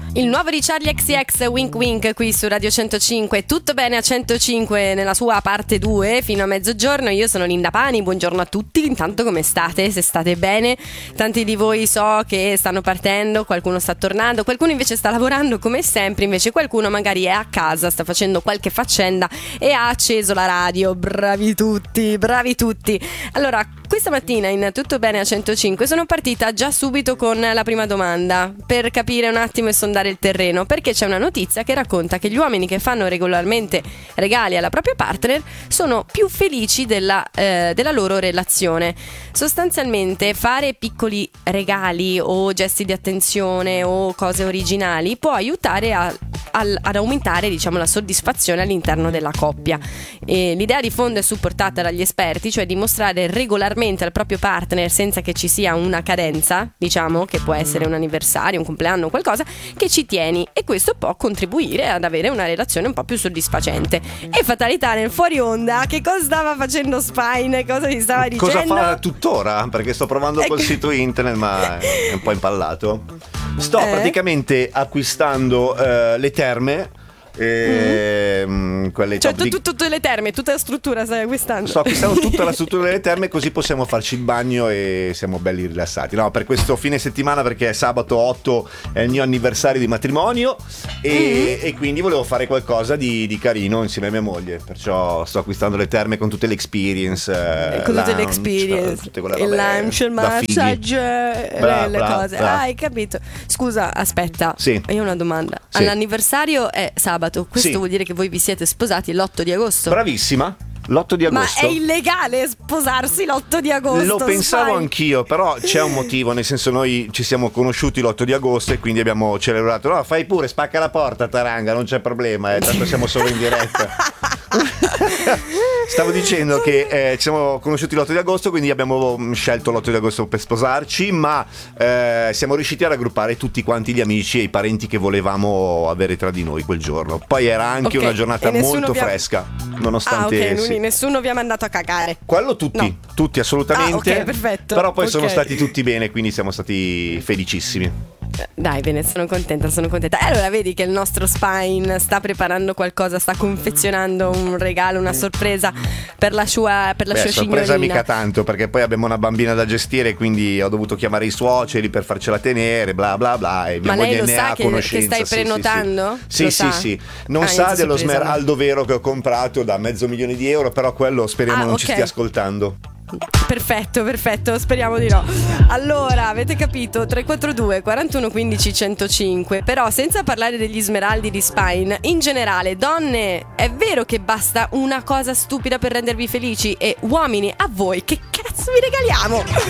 Il nuovo di Charli XCX, Wink Wink, qui su Radio 105. Tutto bene a 105 nella sua parte 2 fino a mezzogiorno. Io sono Linda Pani, buongiorno a tutti. Intanto come state? Se state bene. Tanti di voi so che stanno partendo, qualcuno sta tornando, qualcuno invece sta lavorando come sempre, invece qualcuno magari è a casa, sta facendo qualche faccenda e ha acceso la radio. Bravi tutti, bravi tutti. Allora, questa mattina in Tutto bene a 105 sono partita già subito con la prima domanda per capire un attimo e sondare il terreno, perché c'è una notizia che racconta che gli uomini che fanno regolarmente regali alla propria partner sono più felici della loro relazione. Sostanzialmente fare piccoli regali o gesti di attenzione o cose originali può aiutare ad aumentare, diciamo, la soddisfazione all'interno della coppia. E l'idea di fondo è supportata dagli esperti, cioè di mostrare regolarmente al proprio partner, senza che ci sia una cadenza, diciamo, che può essere un anniversario, un compleanno, qualcosa, che ci tieni, e questo può contribuire ad avere una relazione un po' più soddisfacente. E fatalità, nel fuori onda, che cosa stava facendo Spine? Cosa gli stava dicendo? Cosa fa tuttora? Perché sto provando col sito internet, ma è un po' impallato. Sto praticamente acquistando le terme. Quelle cioè tutte le terme, tutta la struttura stai acquistando. Sto acquistando tutta la struttura delle terme, così possiamo farci il bagno e siamo belli rilassati. No, per questo fine settimana, perché sabato 8 è il mio anniversario di matrimonio e quindi volevo fare qualcosa di carino insieme a mia moglie. Perciò sto acquistando le terme con tutte le experience, con tutte le experience, il lunch, il massage, le cose. Hai capito? Scusa, aspetta, sì. Io ho una domanda. Sì. All'anniversario è sabato. Questo vuol dire che voi vi siete sposati l'8 di agosto? Bravissima. L'8 di agosto. Ma è illegale sposarsi l'8 di agosto? Lo pensavo anch'io, però c'è un motivo, nel senso noi ci siamo conosciuti l'8 di agosto e quindi abbiamo celebrato. No, fai pure, spacca la porta, Taranga, non c'è problema, tanto siamo solo in diretta. Stavo dicendo che ci siamo conosciuti l'8 di agosto, quindi abbiamo scelto l'8 di agosto per sposarci, ma siamo riusciti a raggruppare tutti quanti gli amici e i parenti che volevamo avere tra di noi quel giorno. Poi era anche una giornata molto fresca, nonostante nessuno vi ha mandato a cagare. Quello tutti assolutamente. Ok, perfetto. Però poi sono stati tutti bene, quindi siamo stati felicissimi. Dai, bene, sono contenta. Allora vedi che il nostro Spine sta preparando qualcosa, sta confezionando un regalo, una sorpresa per la sua signorina. Sorpresa mica tanto, perché poi abbiamo una bambina da gestire, quindi ho dovuto chiamare i suoceri per farcela tenere, bla bla bla, e mia moglie ne ha conoscenza. Che stai prenotando? Sì. Non sa dello smeraldo vero che ho comprato da €500.000, però quello speriamo non ci stia ascoltando. Perfetto, speriamo di no. Allora, avete capito? 342 41 15 105. Però senza parlare degli smeraldi di Spine, in generale, donne, è vero che basta una cosa stupida per rendervi felici? E uomini, a voi che cazzo vi regaliamo?